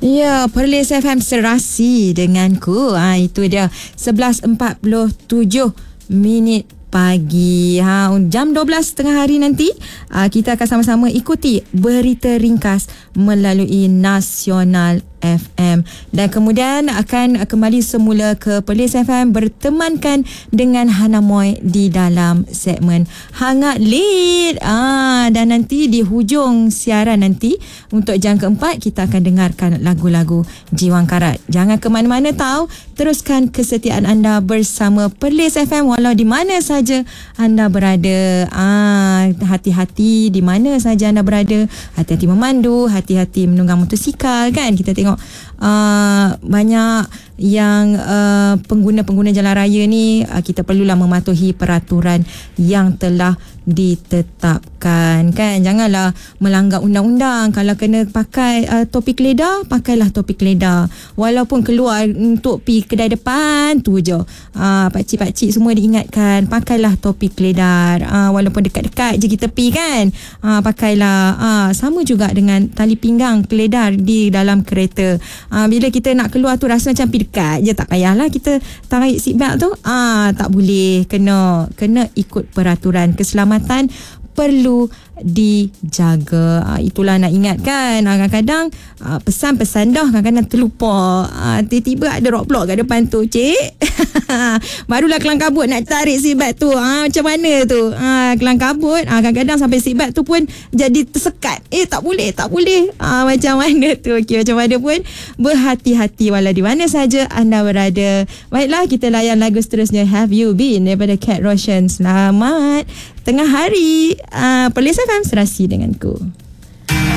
Ya, Perlis FM serasi denganku. Itu dia 11.47 pagi. Jam 12 tengah hari nanti kita akan sama-sama ikuti berita ringkas melalui Nasional FM, dan kemudian akan kembali semula ke Perlis FM bertemankan dengan Hana Moy di dalam segmen Hangat Lead. Dan nanti di hujung siaran nanti untuk jam keempat kita akan dengarkan lagu-lagu Jiwang Karat. Jangan ke mana-mana tahu, teruskan kesetiaan anda bersama Perlis FM walau di mana saja anda berada. Hati-hati di mana saja anda berada, hati-hati memandu, hati-hati menunggang motosikal kan. Kita tengok banyak yang pengguna-pengguna jalan raya ni, kita perlulah mematuhi peraturan yang telah ditetapkan kan. Janganlah melanggar undang-undang. Kalau kena pakai topi keledar, pakailah topi keledar. Walaupun keluar untuk pergi kedai depan tu je, pakcik-pakcik semua diingatkan, pakailah topi keledar. Walaupun dekat-dekat je kita pergi kan, pakailah. Sama juga dengan tali pinggang keledar di dalam kereta. Bila kita nak keluar tu rasa macam pergi dekat je, tak payahlah kita tarik seatbelt tu. Tak boleh, kena ikut peraturan. Keselamatan perlu dijaga. Itulah nak ingatkan. Kadang-kadang pesan-pesan dah kadang-kadang terlupa. Tiba-tiba ada roadblock kat depan tu, cik. Barulah kelang kabut nak tarik seatbelt tu. Macam mana tu? Kelang kabut, kadang-kadang sampai seatbelt tu pun jadi tersekat. Tak boleh. Macam mana tu? Okay, macam mana pun berhati-hati walau di mana saja anda berada. Baiklah, kita layan lagu seterusnya, Have You Been daripada Kat Roshan. Selamat tengah hari. Perlis FM serasi denganku.